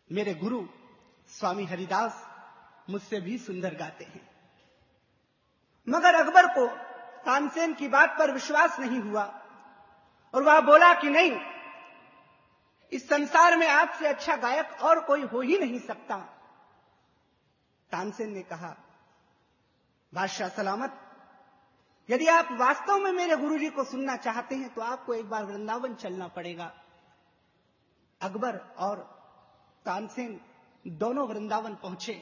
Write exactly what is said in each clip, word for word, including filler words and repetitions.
मेरे गुरु स्वामी हरिदास मुझसे भी सुंदर गाते हैं। मगर अकबर को तानसेन की बात पर विश्वास नहीं हुआ और वह बोला कि नहीं, इस संसार में आपसे अच्छा गायक और कोई हो ही नहीं सकता। तानसेन ने कहा, बादशाह सलामत, यदि आप वास्तव में मेरे गुरुजी को सुनना चाहते हैं तो आपको एक बार वृंदावन चलना पड़ेगा। अकबर और तानसेन दोनों वृंदावन पहुंचे।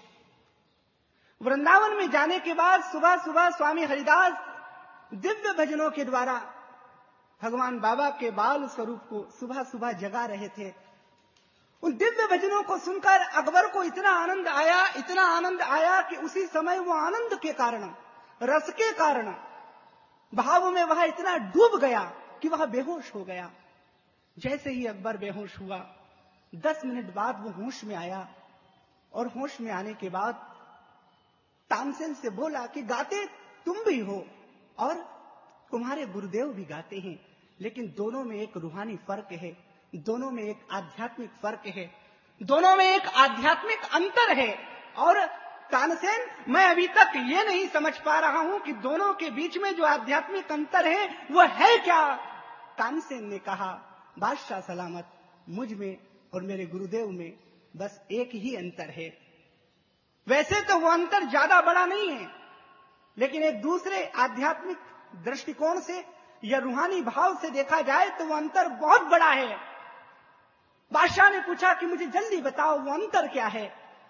वृंदावन में जाने के बाद सुबह सुबह स्वामी हरिदास दिव्य भजनों के द्वारा भगवान बाबा के बाल स्वरूप को सुबह सुबह जगा रहे थे। उन दिव्य भजनों को सुनकर अकबर को इतना आनंद आया, इतना आनंद आया कि उसी समय वो आनंद के कारण, रस के कारण, भाव में वह इतना डूब गया कि वह बेहोश हो गया। जैसे ही अकबर बेहोश हुआ, दस मिनट बाद वो होश में आया और होश में आने के बाद तानसेन से बोला कि गाते तुम भी हो और तुम्हारे गुरुदेव भी गाते हैं, लेकिन दोनों में एक रूहानी फर्क है, दोनों में एक आध्यात्मिक फर्क है, दोनों में एक आध्यात्मिक अंतर है। और तानसेन, मैं अभी तक ये नहीं समझ पा रहा हूं कि दोनों के बीच में जो आध्यात्मिक अंतर है वो है क्या। तानसेन ने कहा, बादशाह सलामत, मुझ में और मेरे गुरुदेव में बस एक ही अंतर है। वैसे तो वो अंतर ज्यादा बड़ा नहीं है, लेकिन एक दूसरे आध्यात्मिक दृष्टिकोण से या रूहानी भाव से देखा जाए तो वो अंतर बहुत बड़ा है। बादशाह ने पूछा कि मुझे जल्दी बताओ वो अंतर क्या है।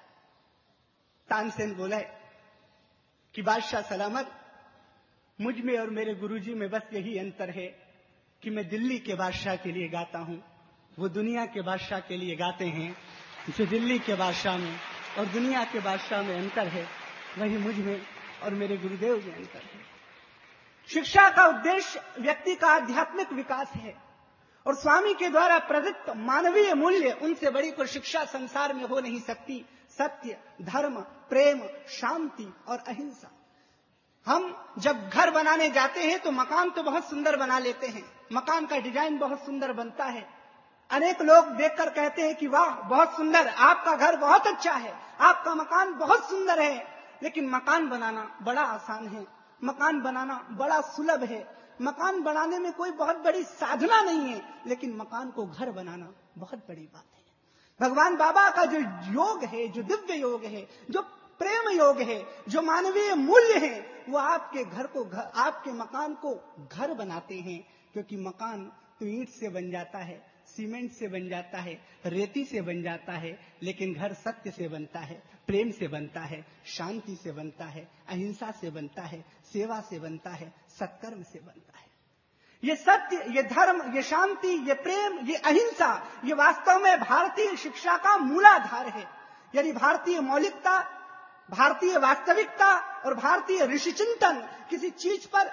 तानसेन बोले कि बादशाह सलामत, मुझ में और मेरे गुरुजी में बस यही अंतर है कि मैं दिल्ली के बादशाह के लिए गाता हूं, वो दुनिया के बादशाह के लिए गाते हैं। जो दिल्ली के बादशाह में और दुनिया के बादशाह में अंतर है, वही मुझ में और मेरे गुरुदेव में अंतर है। शिक्षा का उद्देश्य व्यक्ति का आध्यात्मिक विकास है और स्वामी के द्वारा प्रदत्त मानवीय मूल्य, उनसे बड़ी कोई शिक्षा संसार में हो नहीं सकती। सत्य, धर्म, प्रेम, शांति और अहिंसा। हम जब घर बनाने जाते हैं तो मकान तो बहुत सुंदर बना लेते हैं, मकान का डिजाइन बहुत सुंदर बनता है। अनेक लोग देखकर कहते हैं कि वाह बहुत सुंदर, आपका घर बहुत अच्छा है, आपका मकान बहुत सुंदर है। लेकिन मकान बनाना बड़ा आसान है, मकान बनाना बड़ा सुलभ है, मकान बनाने में कोई बहुत बड़ी साधना नहीं है, लेकिन मकान को घर बनाना बहुत बड़ी बात है। भगवान बाबा का जो योग है, जो दिव्य योग है, जो प्रेम योग है, जो मानवीय मूल्य है, वो आपके घर को घर, आपके मकान को घर बनाते हैं। क्योंकि मकान तो ईंट से बन जाता है, सीमेंट से बन जाता है, रेती से बन जाता है, लेकिन घर सत्य से बनता है, प्रेम से बनता है, शांति से बनता है, अहिंसा से बनता है, सेवा से बनता है, सत्कर्म से बनता है। ये सत्य, ये धर्म, ये शांति, ये प्रेम, ये अहिंसा, ये वास्तव में भारतीय शिक्षा का मूलाधार है। यदि भारतीय मौलिकता, भारतीय वास्तविकता और भारतीय ऋषि चिंतन किसी चीज पर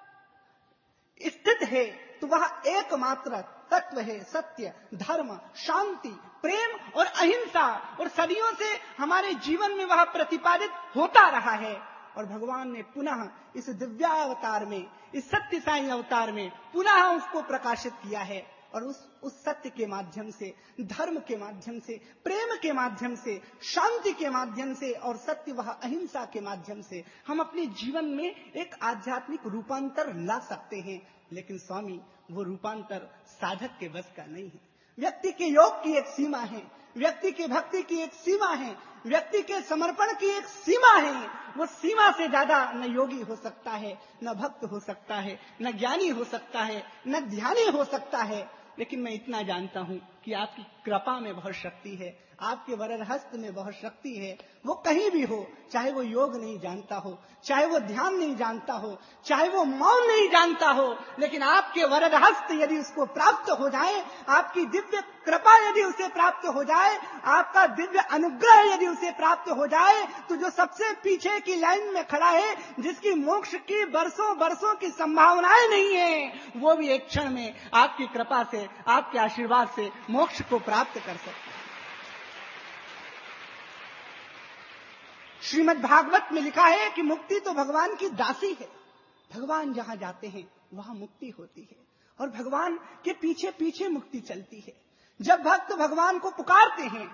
स्थित है तो वह एकमात्र तत्व है सत्य, धर्म, शांति, प्रेम और अहिंसा। और सदियों से हमारे जीवन में वह प्रतिपादित होता रहा है। और भगवान ने पुनः इस दिव्यावतार में, इस सत्य साई अवतार में पुनः उसको प्रकाशित किया है। और उस उस सत्य के माध्यम से, धर्म के माध्यम से, प्रेम के माध्यम से, शांति के माध्यम से और सत्य वह अहिंसा के माध्यम से हम अपने जीवन में एक आध्यात्मिक रूपांतर ला सकते हैं। लेकिन स्वामी, वो रूपांतर साधक के बस का नहीं है। व्यक्ति के योग की एक सीमा है, व्यक्ति की भक्ति की एक सीमा है, व्यक्ति के समर्पण की एक सीमा है। वो सीमा से ज्यादा न योगी हो सकता है, न भक्त हो सकता है, न ज्ञानी हो सकता है, न ध्यानी हो सकता है। लेकिन मैं इतना जानता हूं कि आपकी कृपा में बहुत शक्ति है, आपके वरद हस्त में बहुत शक्ति है। वो कहीं भी हो, चाहे वो योग नहीं जानता हो, चाहे वो ध्यान नहीं जानता हो, चाहे वो मौन नहीं जानता हो, लेकिन आपके वरद हस्त यदि उसको प्राप्त हो जाए, आपकी दिव्य कृपा यदि उसे प्राप्त हो जाए, आपका दिव्य अनुग्रह यदि उसे प्राप्त हो जाए, तो जो सबसे पीछे की लाइन में खड़ा है, जिसकी मोक्ष की बरसों बरसों की संभावनाएं नहीं है, वो भी एक क्षण में आपकी कृपा से, आपके आशीर्वाद से मोक्ष को प्राप्त कर सकता है। श्रीमद् भागवत में लिखा है कि मुक्ति तो भगवान की दासी है। भगवान जहां जाते हैं वहां मुक्ति होती है और भगवान के पीछे पीछे मुक्ति चलती है। जब भक्त भगवान को पुकारते हैं,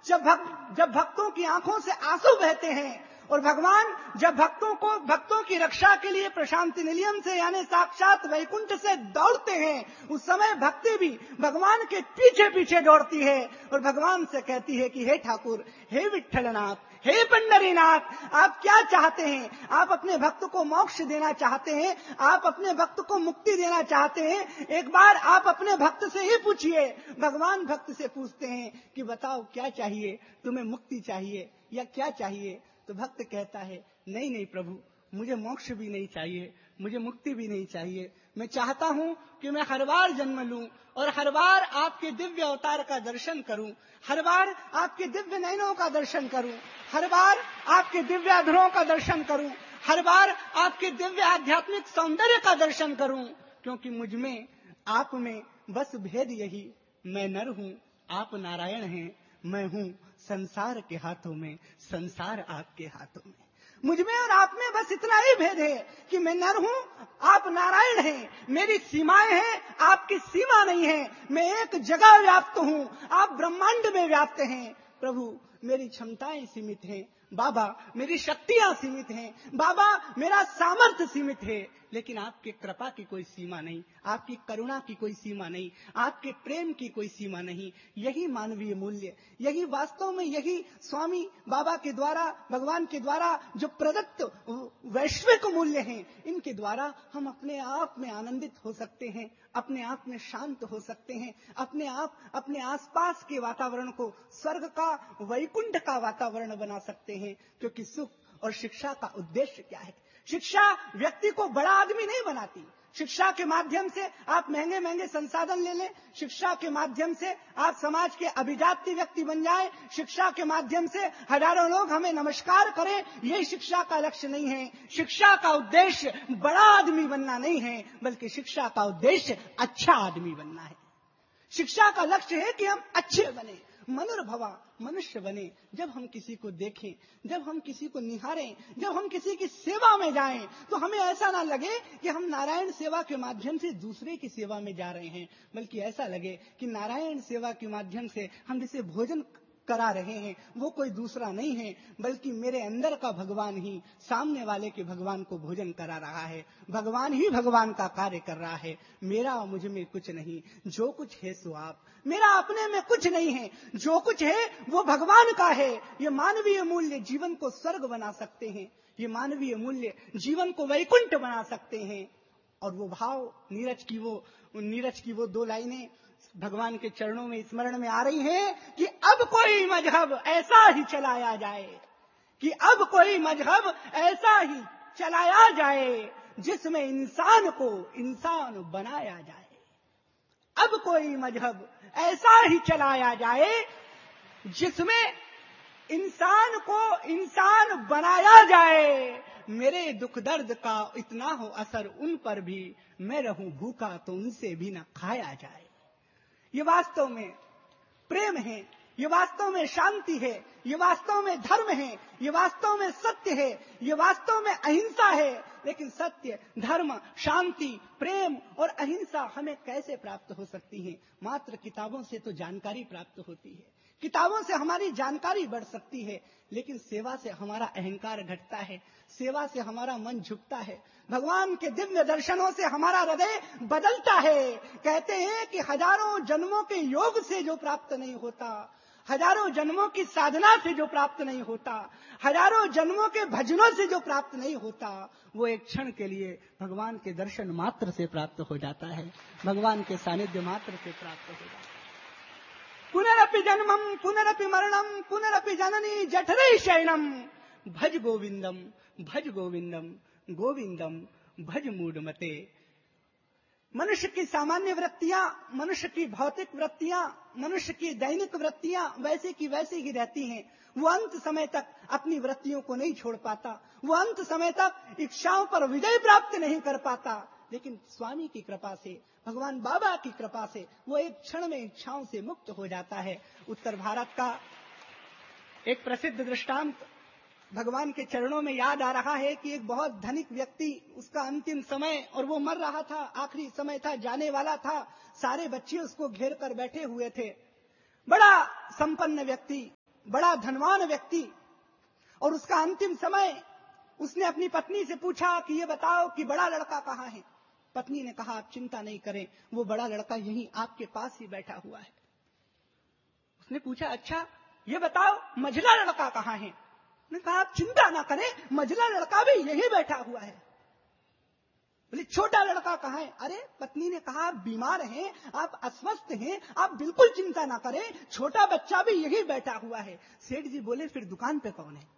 जब भक्त जब भक्तों की आंखों से आंसू बहते हैं और भगवान जब भक्तों को भक्तों की रक्षा के लिए प्रशांति निलयम से यानी साक्षात वैकुंठ से दौड़ते हैं, उस समय भक्ति भी भगवान के पीछे पीछे दौड़ती है और भगवान से कहती है कि हे ठाकुर, हे विठ्ठलनाथ, हे पंडरीनाथ, आप क्या चाहते हैं? आप अपने भक्त को मोक्ष देना चाहते हैं, आप अपने भक्त को मुक्ति देना चाहते हैं। एक बार आप अपने भक्त से ही पूछिए। भगवान भक्त से पूछते हैं कि बताओ क्या चाहिए, तुम्हें मुक्ति चाहिए या क्या चाहिए? तो भक्त कहता है नहीं नहीं प्रभु, मुझे मोक्ष भी नहीं चाहिए, मुझे मुक्ति भी नहीं चाहिए। मैं चाहता हूं कि मैं हर बार जन्म लूं और हर बार आपके दिव्य अवतार का दर्शन करूं, हर बार आपके दिव्य नयनों का दर्शन करूं, हर बार आपके दिव्य अधरों का दर्शन करूं, हर बार आपके दिव्य आध्यात्मिक सौंदर्य का दर्शन करूं, क्योंकि मुझ में आप में बस भेद यही, मैं नर हूं, आप नारायण हैं, मैं हूं संसार के हाथों में, संसार आपके हाथों में। मुझ में और आप में बस इतना ही भेद है कि मैं नर हूं, आप नारायण हैं, मेरी सीमाएं हैं, आपकी सीमा नहीं है, मैं एक जगह व्याप्त हूं, आप ब्रह्मांड में व्याप्त हैं। प्रभु मेरी क्षमताएं सीमित हैं, बाबा मेरी शक्तियां सीमित हैं, बाबा मेरा सामर्थ्य सीमित है, लेकिन आपके कृपा की कोई सीमा नहीं, आपकी करुणा की कोई सीमा नहीं, आपके प्रेम की कोई सीमा नहीं। यही मानवीय मूल्य, यही वास्तव में यही स्वामी बाबा के द्वारा, भगवान के द्वारा जो प्रदत्त वैश्विक मूल्य हैं, इनके द्वारा हम अपने आप में आनंदित हो सकते हैं, अपने आप में शांत हो सकते हैं, अपने आप अपने आसपास के वातावरण को स्वर्ग का, वैकुंठ का वातावरण बना सकते हैं। क्योंकि सुख और शिक्षा का उद्देश्य क्या है? शिक्षा व्यक्ति को बड़ा आदमी नहीं बनाती। शिक्षा के माध्यम से आप महंगे महंगे संसाधन ले लें, शिक्षा के माध्यम से आप समाज के अभिजात व्यक्ति बन जाएं, शिक्षा के माध्यम से हजारों लोग हमें नमस्कार करें, ये शिक्षा का लक्ष्य नहीं है। शिक्षा का उद्देश्य बड़ा आदमी बनना नहीं है, बल्कि शिक्षा का उद्देश्य अच्छा आदमी बनना है। शिक्षा का लक्ष्य है कि हम अच्छे बने, मनुर्भवा, मनुष्य बने। जब हम किसी को देखें, जब हम किसी को निहारें, जब हम किसी की सेवा में जाएं, तो हमें ऐसा ना लगे कि हम नारायण सेवा के माध्यम से दूसरे की सेवा में जा रहे हैं, बल्कि ऐसा लगे कि नारायण सेवा के माध्यम से हम जिसे भोजन करा रहे हैं वो कोई दूसरा नहीं है, बल्कि मेरे अंदर का भगवान ही सामने वाले के भगवान को भोजन करा रहा है। भगवान ही भगवान का कार्य कर रहा है। मेरा मुझ में कुछ नहीं, जो कुछ है सो आप। मेरा अपने में कुछ नहीं है, जो कुछ है वो भगवान का है। ये मानवीय मूल्य जीवन को स्वर्ग बना सकते हैं, ये मानवीय मूल्य जीवन को वैकुंठ बना सकते हैं। और वो भाव नीरज की वो नीरज की वो दो लाइनें भगवान के चरणों में स्मरण में आ रही हैं कि अब कोई मजहब ऐसा ही चलाया जाए, कि अब कोई मजहब ऐसा ही चलाया जाए जिसमें इंसान को इंसान बनाया जाए। अब कोई मजहब ऐसा ही चलाया जाए जिसमें इंसान को इंसान बनाया जाए। मेरे दुख दर्द का इतना हो असर उन पर भी, मैं रहूं भूखा तो उनसे भी न खाया जाए। ये वास्तव में प्रेम है, ये वास्तव में शांति है, ये वास्तव में धर्म है, ये वास्तव में सत्य है, ये वास्तव में अहिंसा है। लेकिन सत्य, धर्म, शांति, प्रेम और अहिंसा हमें कैसे प्राप्त हो सकती है? मात्र किताबों से तो जानकारी प्राप्त होती है, किताबों से हमारी जानकारी बढ़ सकती है, लेकिन सेवा से हमारा अहंकार घटता है, सेवा से हमारा मन झुकता है, भगवान के दिव्य दर्शनों से हमारा हृदय बदलता है। कहते हैं कि हजारों जन्मों के योग से जो प्राप्त नहीं होता, हजारों जन्मों की साधना से जो प्राप्त नहीं होता, हजारों जन्मों के भजनों से जो प्राप्त नहीं होता, वो एक क्षण के लिए भगवान के दर्शन मात्र से प्राप्त हो जाता है, भगवान के सानिध्य मात्र से प्राप्त हो जाता है। पुनरपि जन्मम पुनरपि मरणम पुनरपि जननी जठरे शयनम भज गोविंदम भज गोविंदम गोविंदम भज मूढ़मते। मनुष्य की सामान्य वृत्तियां, मनुष्य की भौतिक वृत्तियां, मनुष्य की दैनिक वृत्तियां वैसे की वैसे ही रहती हैं। वो अंत समय तक अपनी वृत्तियों को नहीं छोड़ पाता, वो अंत समय तक इच्छाओं पर विजय प्राप्त नहीं कर पाता। लेकिन स्वामी की कृपा से, भगवान बाबा की कृपा से वो एक क्षण में इच्छाओं से मुक्त हो जाता है। उत्तर भारत का एक प्रसिद्ध दृष्टांत भगवान के चरणों में याद आ रहा है कि एक बहुत धनिक व्यक्ति, उसका अंतिम समय और वो मर रहा था, आखिरी समय था, जाने वाला था, सारे बच्चे उसको घेर कर बैठे हुए थे। बड़ा संपन्न व्यक्ति, बड़ा धनवान व्यक्ति, और उसका अंतिम समय, उसने अपनी पत्नी से पूछा कि ये बताओ कि बड़ा लड़का कहाँ है। पत्नी ने कहा आप चिंता नहीं करें, वो बड़ा लड़का यहीं आपके पास ही बैठा हुआ है। उसने पूछा अच्छा ये बताओ मझला लड़का कहाँ है। उसने कहा आप चिंता ना करें, मझला लड़का भी यहीं बैठा हुआ है। बोले छोटा लड़का कहाँ है। अरे पत्नी ने कहा आप बीमार हैं, आप अस्वस्थ हैं, आप बिल्कुल चिंता ना करें, छोटा बच्चा भी यहीं बैठा हुआ है। सेठ जी बोले फिर दुकान पे कौन है।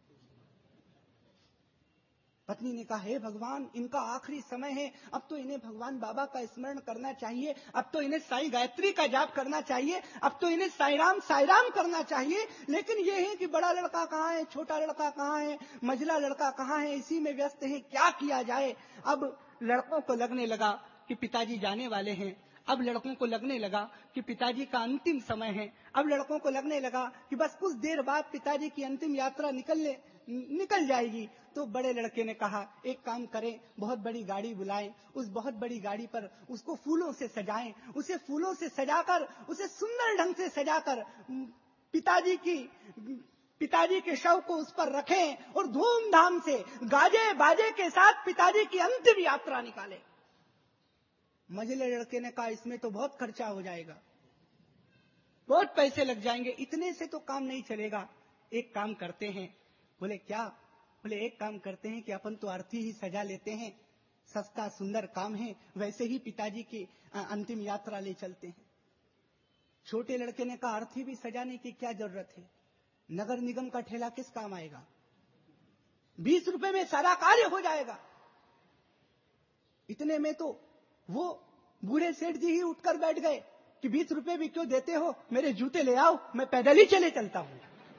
पत्नी ने कहा हे भगवान, इनका आखिरी समय है, अब तो इन्हें भगवान बाबा का स्मरण करना चाहिए, अब तो इन्हें साई गायत्री का जाप करना चाहिए, अब तो इन्हें साईराम साईराम करना चाहिए। लेकिन ये है कि बड़ा लड़का कहाँ है, छोटा लड़का कहाँ है, मझला लड़का कहाँ है, इसी में व्यस्त है, क्या किया जाए। अब लड़कों को लगने लगा कि पिताजी जाने वाले हैं, अब लड़कों को लगने लगा कि पिताजी का अंतिम समय है, अब लड़कों को लगने लगा कि बस कुछ देर बाद पिताजी की अंतिम यात्रा निकलने निकल जाएगी। तो बड़े लड़के ने कहा एक काम करें, बहुत बड़ी गाड़ी बुलाएं, उस बहुत बड़ी गाड़ी पर उसको फूलों से सजाएं, उसे फूलों से सजाकर, उसे सुंदर ढंग से सजाकर पिताजी की पिताजी के शव को उस पर रखें और धूमधाम से गाजे बाजे के साथ पिताजी की अंतिम यात्रा निकालें। मझले लड़के ने कहा इसमें तो बहुत खर्चा हो जाएगा, बहुत पैसे लग जाएंगे, इतने से तो काम नहीं चलेगा, एक काम करते हैं। बोले क्या। बोले एक काम करते हैं कि अपन तो अर्थी ही सजा लेते हैं, सस्ता सुंदर काम है, वैसे ही पिताजी की अंतिम यात्रा ले चलते हैं। छोटे लड़के ने कहा अर्थी भी सजाने की क्या जरूरत है, नगर निगम का ठेला किस काम आएगा, बीस रुपए में सारा कार्य हो जाएगा। इतने में तो वो बूढ़े सेठ जी ही उठकर बैठ गए कि बीस रुपए भी क्यों देते हो, मेरे जूते ले आओ, मैं पैदल ही चले चलता हूं।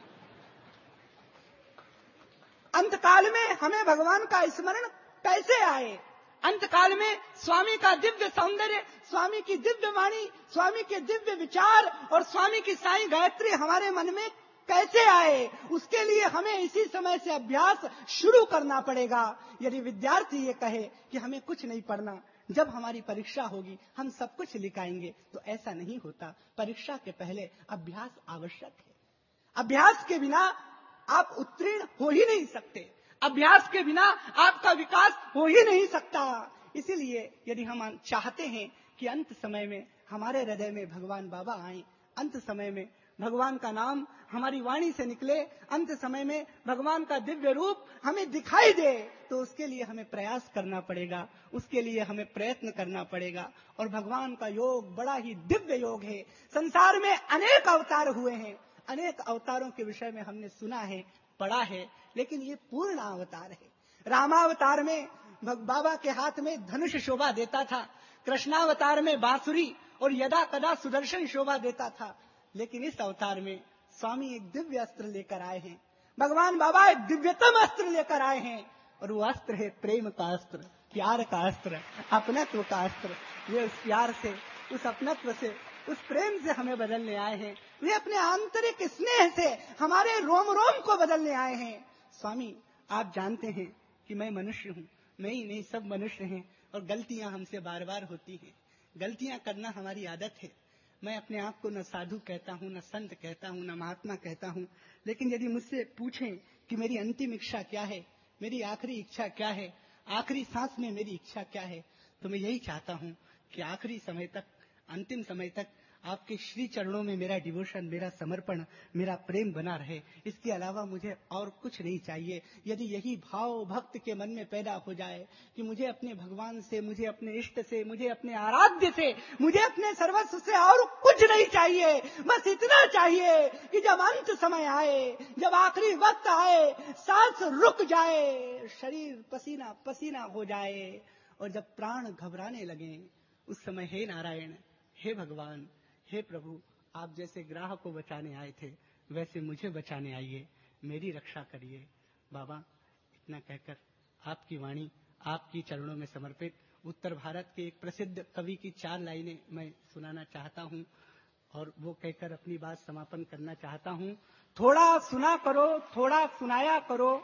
अंतकाल में हमें भगवान का स्मरण कैसे आए, अंतकाल में स्वामी का दिव्य सौंदर्य, स्वामी की दिव्य वाणी, स्वामी के दिव्य विचार और स्वामी की साईं गायत्री हमारे मन में कैसे आए, उसके लिए हमें इसी समय से अभ्यास शुरू करना पड़ेगा। यदि विद्यार्थी ये कहे कि हमें कुछ नहीं पढ़ना, जब हमारी परीक्षा होगी हम सब कुछ लिखाएंगे, तो ऐसा नहीं होता। परीक्षा के पहले अभ्यास आवश्यक है। अभ्यास के बिना आप उत्तीर्ण हो ही नहीं सकते, अभ्यास के बिना आपका विकास हो ही नहीं सकता। इसीलिए यदि हम चाहते हैं कि अंत समय में हमारे हृदय में भगवान बाबा आए, अंत समय में भगवान का नाम हमारी वाणी से निकले, अंत समय में भगवान का दिव्य रूप हमें दिखाई दे, तो उसके लिए हमें प्रयास करना पड़ेगा, उसके लिए हमें प्रयत्न करना पड़ेगा। और भगवान का योग बड़ा ही दिव्य योग है। संसार में अनेक अवतार हुए हैं, अनेक अवतारों के विषय में हमने सुना है, पढ़ा है, लेकिन ये पूर्ण अवतार है। रामावतार में बाबा के हाथ में धनुष शोभा देता था, कृष्णावतार में बांसुरी और यदा कदा सुदर्शन शोभा देता था, लेकिन इस अवतार में स्वामी एक दिव्य अस्त्र लेकर आए हैं। भगवान बाबा एक दिव्यतम अस्त्र लेकर आए हैं, और वो अस्त्र है प्रेम का अस्त्र, प्यार का अस्त्र, अपनत्व का अस्त्र। वे उस प्यार से, उस अपनत्व से, उस प्रेम से हमें बदलने आए हैं। वे अपने आंतरिक स्नेह से हमारे रोम रोम को बदलने आए हैं। स्वामी आप जानते हैं कि मैं मनुष्य हूँ, मैं ही नहीं सब मनुष्य हैं, और गलतियां हमसे बार बार होती हैं, गलतियां करना हमारी आदत है। मैं अपने आप को न साधु कहता हूँ, न संत कहता हूँ, न महात्मा कहता हूँ, लेकिन यदि मुझसे पूछें कि मेरी अंतिम इच्छा क्या है, मेरी आखिरी इच्छा क्या है, आखिरी सांस में मेरी इच्छा क्या है, तो मैं यही चाहता हूँ कि आखिरी समय तक, अंतिम समय तक आपके श्री चरणों में मेरा डिवोशन, मेरा समर्पण, मेरा प्रेम बना रहे। इसके अलावा मुझे और कुछ नहीं चाहिए। यदि यही भाव भक्त के मन में पैदा हो जाए कि मुझे अपने भगवान से, मुझे अपने इष्ट से, मुझे अपने आराध्य से, मुझे अपने सर्वस्व से और कुछ नहीं चाहिए, बस इतना चाहिए कि जब अंत समय आए, जब आखिरी वक्त आए, सांस रुक जाए, शरीर पसीना पसीना हो जाए, और जब प्राण घबराने लगे, उस समय हे नारायण, हे भगवान, हे प्रभु, आप जैसे ग्राह को बचाने आए थे, वैसे मुझे बचाने आइए, मेरी रक्षा करिए। बाबा इतना कहकर आपकी वाणी, आपकी चरणों में समर्पित उत्तर भारत के एक प्रसिद्ध कवि की चार लाइनें मैं सुनाना चाहता हूँ, और वो कहकर अपनी बात समापन करना चाहता हूँ। थोड़ा सुना करो, थोड़ा सुनाया करो,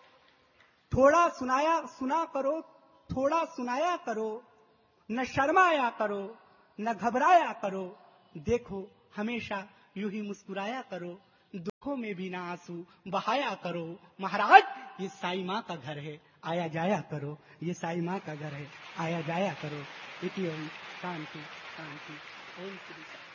थोड़ा सुनाया सुना करो, थोड़ा सुनाया करो, न शर्माया करो, न घबराया करो, देखो हमेशा यूं ही मुस्कुराया करो। आंखों में भी ना आंसू बहाया करो। महाराज, ये साई माँ का घर है, आया जाया करो। ये साई माँ का घर है, आया जाया करो। इति ओम शांति शांति। ओम श्री